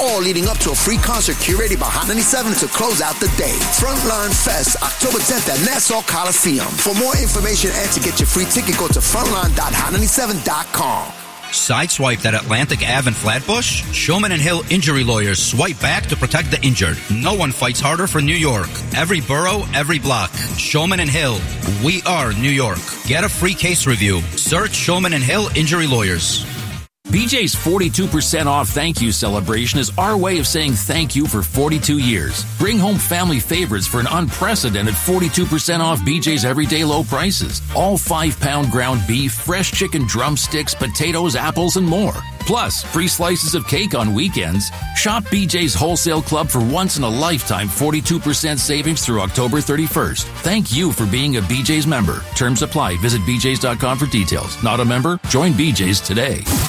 all leading up to a free concert curated by Hot 97 to close out the day. Frontline Fest, October 10th at Nassau Coliseum. For more information and to get your free ticket, go to frontline.hot97.com. Sideswipe that Atlantic Ave in Flatbush? Shulman and Hill injury lawyers swipe back to protect the injured. No one fights harder for New York. Every borough, every block. Shulman and Hill. We are New York. Get a free case review. Search Shulman and Hill injury lawyers. BJ's 42% off thank you celebration is our way of saying thank you for 42 years. Bring home family favorites for an unprecedented 42% off BJ's everyday low prices. All 5-pound ground beef, fresh chicken drumsticks, potatoes, apples, and more. Plus, free slices of cake on weekends. Shop BJ's Wholesale Club for once-in-a-lifetime 42% savings through October 31st. Thank you for being a BJ's member. Terms apply. Visit bjs.com for details. Not a member? Join BJ's today.